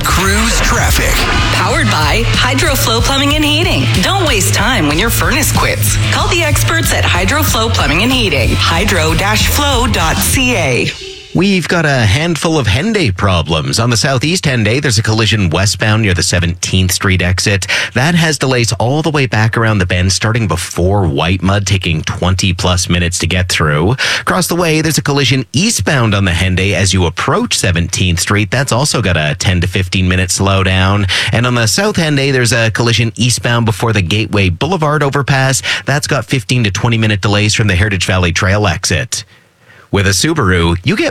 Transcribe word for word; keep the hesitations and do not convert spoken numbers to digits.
Cruise traffic. Powered by HydroFlow Plumbing and Heating. Don't waste time when your furnace quits. Call the experts at HydroFlow Plumbing and Heating. hydro dash flow dot c a. We've got a handful of Henday problems. On the southeast Henday, there's a collision westbound near the seventeenth Street exit. That has delays all the way back around the bend, starting before White Mud, taking twenty plus minutes to get through. Across the way, there's a collision eastbound on the Henday as you approach seventeenth Street. That's also got a ten to fifteen minute slowdown. And on the south Henday, there's a collision eastbound before the Gateway Boulevard overpass. That's got fifteen to twenty minute delays from the Heritage Valley Trail exit. With a Subaru, you get